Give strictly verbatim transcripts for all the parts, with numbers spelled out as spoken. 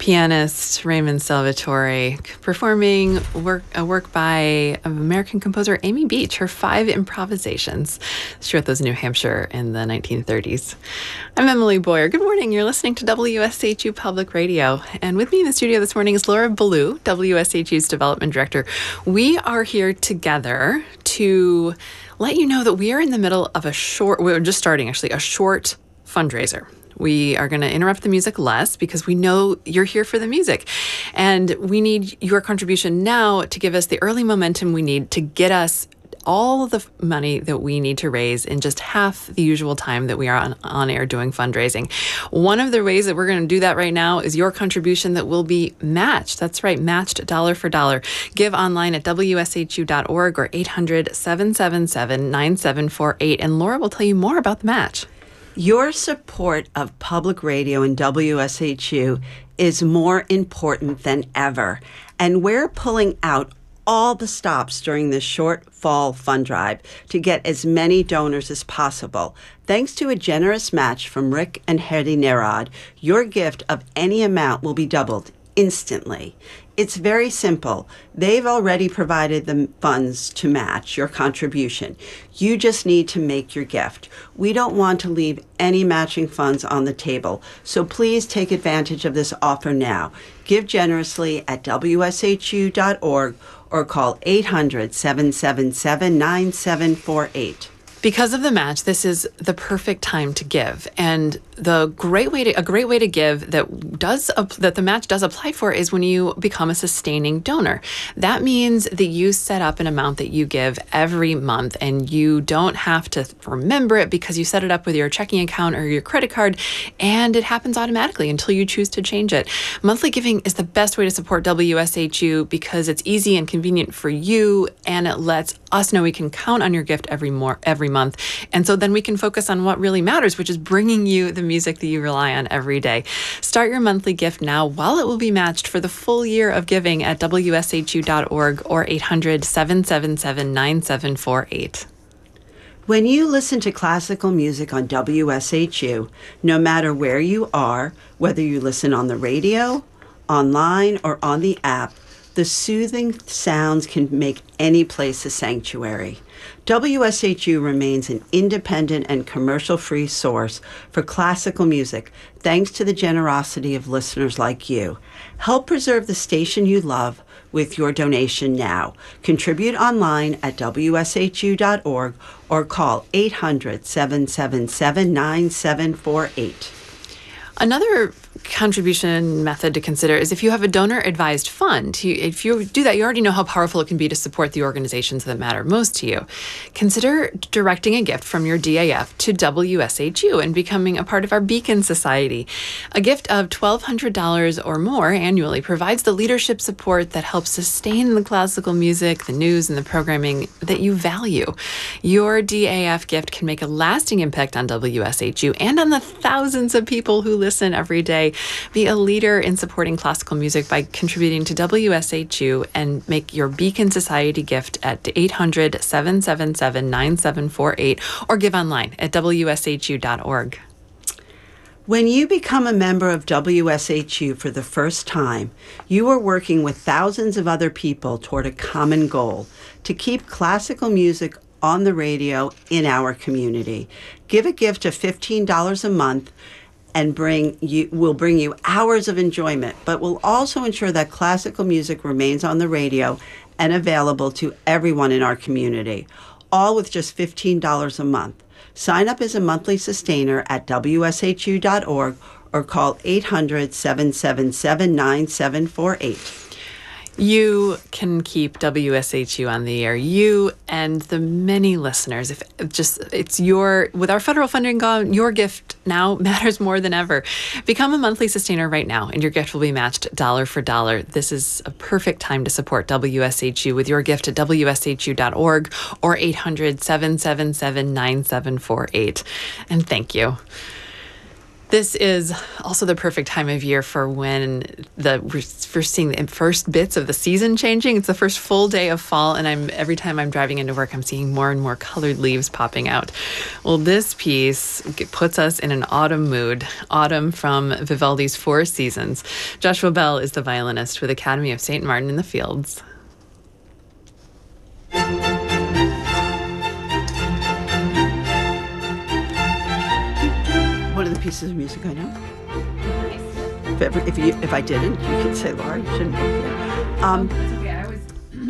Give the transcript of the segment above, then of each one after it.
pianist Raymond Salvatore performing work a work by American composer Amy Beach, her five improvisations. She wrote those in New Hampshire in the nineteen thirties. I'm Emily Boyer. Good morning. You're listening to W S H U Public Radio. And with me in the studio this morning is Laura Ballou, W S H U's Development Director. We are here together to let you know that we are in the middle of a short, we're just starting actually, a short fundraiser. We are going to interrupt the music less because we know you're here for the music. And we need your contribution now to give us the early momentum we need to get us all of the money that we need to raise in just half the usual time that we are on, on air doing fundraising. One of the ways that we're going to do that right now is your contribution that will be matched. That's right, matched dollar for dollar. Give online at W S H U dot org or eight hundred, seven seven seven, nine seven four eight. And Laura will tell you more about the match. Your support of public radio and W S H U is more important than ever, and we're pulling out all the stops during this short fall fund drive to get as many donors as possible. Thanks to a generous match from Rick and Hedy Nerad, your gift of any amount will be doubled instantly. It's very simple. They've already provided the funds to match your contribution. You just need to make your gift. We don't want to leave any matching funds on the table, so please take advantage of this offer now. Give generously at W S H U dot org or call eight hundred, seven seven seven, nine seven four eight. Because of the match, this is the perfect time to give. And the great way to a great way to give that does that the match does apply for is when you become a sustaining donor. That means that you set up an amount that you give every month, and you don't have to remember it because you set it up with your checking account or your credit card, and it happens automatically until you choose to change it. Monthly giving is the best way to support W S H U because it's easy and convenient for you, and it lets us know we can count on your gift every more every month. And so then we can focus on what really matters, which is bringing you the music that you rely on every day. Start your monthly gift now while it will be matched for the full year of giving at W S H U dot org or eight hundred, seven seven seven, nine seven four eight. When you listen to classical music on W S H U, no matter where you are, whether you listen on the radio, online, or on the app, the soothing sounds can make any place a sanctuary. W S H U remains an independent and commercial-free source for classical music, thanks to the generosity of listeners like you. Help preserve the station you love with your donation now. Contribute online at W S H U dot org or call eight hundred, seven seven seven, nine seven four eight. Another contribution method to consider is if you have a donor-advised fund. You, if you do that, you already know how powerful it can be to support the organizations that matter most to you. Consider directing a gift from your D A F to W S H U and becoming a part of our Beacon Society. A gift of twelve hundred dollars or more annually provides the leadership support that helps sustain the classical music, the news, and the programming that you value. Your D A F gift can make a lasting impact on W S H U and on the thousands of people who listen every day. Be a leader in supporting classical music by contributing to W S H U and make your Beacon Society gift at eight hundred, seven seven seven, nine seven four eight or give online at W S H U dot org. When you become a member of W S H U for the first time, you are working with thousands of other people toward a common goal: to keep classical music on the radio in our community. Give a gift of fifteen dollars a month and bring you will bring you hours of enjoyment, but will also ensure that classical music remains on the radio and available to everyone in our community, all with just fifteen dollars a month. Sign up as a monthly sustainer at W S H U dot org or call eight hundred, seven seven seven, nine seven four eight. You can keep W S H U on the air. You and the many listeners. If just it's your with our federal funding gone, your gift now matters more than ever. Become a monthly sustainer right now, and your gift will be matched dollar for dollar. This is a perfect time to support W S H U with your gift at W S H U dot org or eight hundred, seven seven seven, nine seven four eight. And thank you. This is also the perfect time of year for when the we're, we're seeing the first bits of the season changing. It's the first full day of fall, and I'm every time I'm driving into work, I'm seeing more and more colored leaves popping out. Well, this piece puts us in an autumn mood. Autumn from Vivaldi's Four Seasons. Joshua Bell is the violinist with Academy of Saint Martin in the Fields. One of the pieces of music I know. If, ever, if you if I didn't, you could say, Laura, you shouldn't know that. Um, That's okay. I was.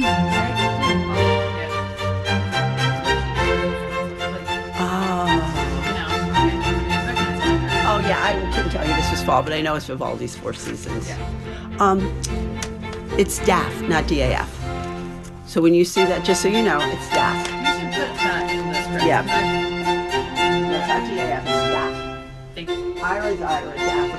Oh yeah, I couldn't tell you this was fall, but I know it's Vivaldi's Four Seasons. Yeah. Um, it's D A F, not D A F. So when you see that, just so you know, it's D A F. You should put that in the script. Yeah. That's not D A F, it's D A F. Thank you. Ira's Ira, D A F.